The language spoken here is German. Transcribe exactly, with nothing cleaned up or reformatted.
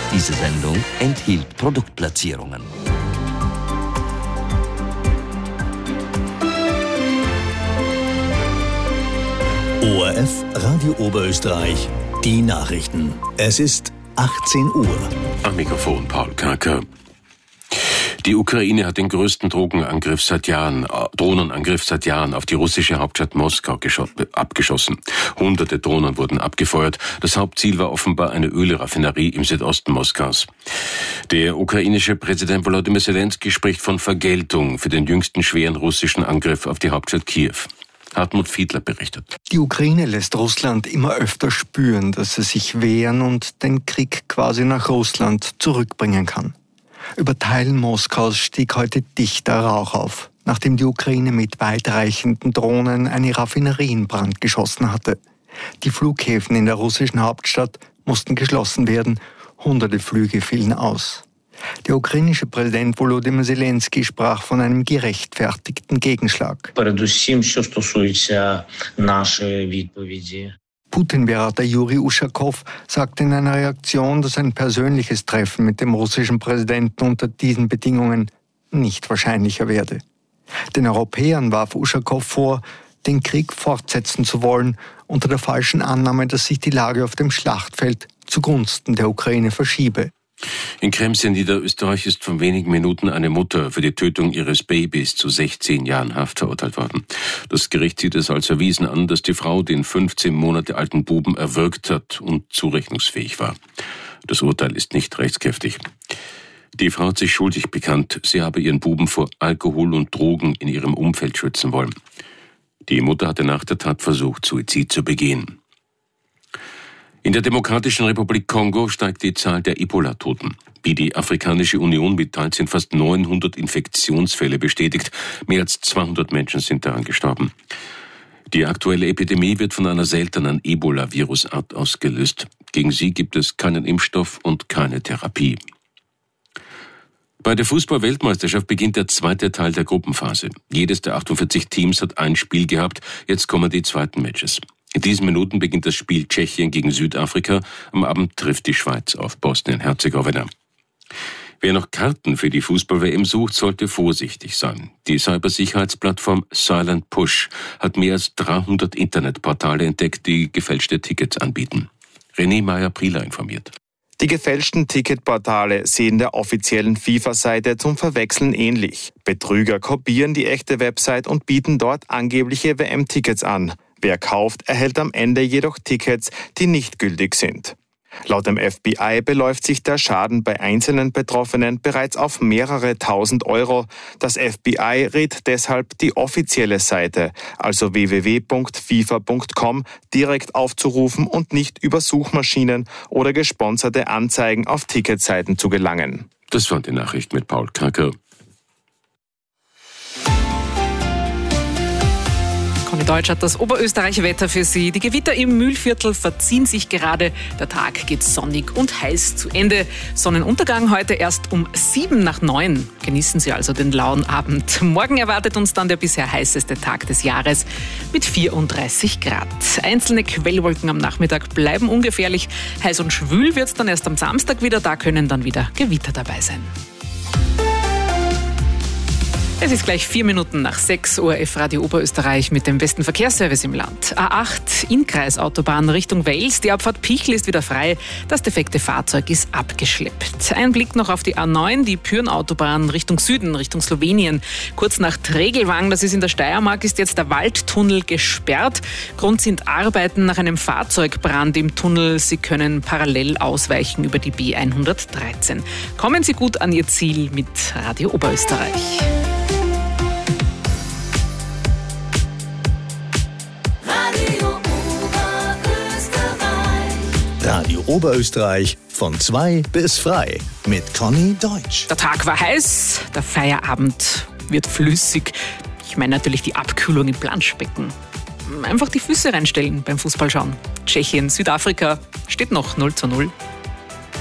Diese Sendung enthielt Produktplatzierungen. O R F Radio Oberösterreich, die Nachrichten. Es ist achtzehn Uhr. Am Mikrofon Paul Kacker. Die Ukraine hat den größten Drogenangriff seit Jahren, Drohnenangriff seit Jahren auf die russische Hauptstadt Moskau abgeschossen. Hunderte Drohnen wurden abgefeuert. Das Hauptziel war offenbar eine Ölraffinerie im Südosten Moskaus. Der ukrainische Präsident Volodymyr Zelensky spricht von Vergeltung für den jüngsten schweren russischen Angriff auf die Hauptstadt Kiew. Hartmut Fiedler berichtet. Die Ukraine lässt Russland immer öfter spüren, dass sie sich wehren und den Krieg quasi nach Russland zurückbringen kann. Über Teilen Moskaus stieg heute dichter Rauch auf, nachdem die Ukraine mit weitreichenden Drohnen eine Raffinerie in Brand geschossen hatte. Die Flughäfen in der russischen Hauptstadt mussten geschlossen werden, hunderte Flüge fielen aus. Der ukrainische Präsident Volodymyr Zelensky sprach von einem gerechtfertigten Gegenschlag. Putin-Berater Juri Uschakow sagte in einer Reaktion, dass ein persönliches Treffen mit dem russischen Präsidenten unter diesen Bedingungen nicht wahrscheinlicher werde. Den Europäern warf Uschakow vor, den Krieg fortsetzen zu wollen, unter der falschen Annahme, dass sich die Lage auf dem Schlachtfeld zugunsten der Ukraine verschiebe. In Krems in Niederösterreich ist vor wenigen Minuten eine Mutter für die Tötung ihres Babys zu sechzehn Jahren Haft verurteilt worden. Das Gericht sieht es als erwiesen an, dass die Frau den fünfzehn Monate alten Buben erwürgt hat und zurechnungsfähig war. Das Urteil ist nicht rechtskräftig. Die Frau hat sich schuldig bekannt, sie habe ihren Buben vor Alkohol und Drogen in ihrem Umfeld schützen wollen. Die Mutter hatte nach der Tat versucht, Suizid zu begehen. In der Demokratischen Republik Kongo steigt die Zahl der Ebola-Toten. Wie die Afrikanische Union mitteilt, sind fast neunhundert Infektionsfälle bestätigt. Mehr als zweihundert Menschen sind daran gestorben. Die aktuelle Epidemie wird von einer seltenen Ebola-Virusart ausgelöst. Gegen sie gibt es keinen Impfstoff und keine Therapie. Bei der Fußball-Weltmeisterschaft beginnt der zweite Teil der Gruppenphase. Jedes der achtundvierzig Teams hat ein Spiel gehabt. Jetzt kommen die zweiten Matches. In diesen Minuten beginnt das Spiel Tschechien gegen Südafrika. Am Abend trifft die Schweiz auf Bosnien-Herzegowina. Wer noch Karten für die Fußball-W M sucht, sollte vorsichtig sein. Die Cybersicherheitsplattform Silent Push hat mehr als dreihundert Internetportale entdeckt, die gefälschte Tickets anbieten. René Meyer-Prieler informiert. Die gefälschten Ticketportale sehen der offiziellen FIFA-Seite zum Verwechseln ähnlich. Betrüger kopieren die echte Website und bieten dort angebliche W M-Tickets an. Wer kauft, erhält am Ende jedoch Tickets, die nicht gültig sind. Laut dem F B I beläuft sich der Schaden bei einzelnen Betroffenen bereits auf mehrere tausend Euro. Das F B I rät deshalb, die offizielle Seite, also w w w punkt fifa punkt com, direkt aufzurufen und nicht über Suchmaschinen oder gesponserte Anzeigen auf Ticketseiten zu gelangen. Das war die Nachricht mit Paul Kacker. Conny Deutsch hat das oberösterreichische Wetter für Sie. Die Gewitter im Mühlviertel verziehen sich gerade. Der Tag geht sonnig und heiß zu Ende. Sonnenuntergang heute erst um sieben nach neun. Genießen Sie also den lauen Abend. Morgen erwartet uns dann der bisher heißeste Tag des Jahres mit vierunddreißig Grad. Einzelne Quellwolken am Nachmittag bleiben ungefährlich. Heiß und schwül wird es dann erst am Samstag wieder. Da können dann wieder Gewitter dabei sein. Es ist gleich vier Minuten nach sechs, O R F Radio Oberösterreich mit dem besten Verkehrsservice im Land. A acht, Innkreisautobahn Richtung Wels. Die Abfahrt Pichel ist wieder frei. Das defekte Fahrzeug ist abgeschleppt. Ein Blick noch auf die A neun, die Pürnautobahn Richtung Süden, Richtung Slowenien. Kurz nach Tregelwang, das ist in der Steiermark, ist jetzt der Waldtunnel gesperrt. Grund sind Arbeiten nach einem Fahrzeugbrand im Tunnel. Sie können parallel ausweichen über die B hundertdreizehn. Kommen Sie gut an Ihr Ziel mit Radio Oberösterreich. Radio Oberösterreich von zwei bis frei mit Conny Deutsch. Der Tag war heiß, der Feierabend wird flüssig. Ich meine natürlich die Abkühlung im Planschbecken. Einfach die Füße reinstellen beim Fußballschauen. Tschechien, Südafrika steht noch null zu null.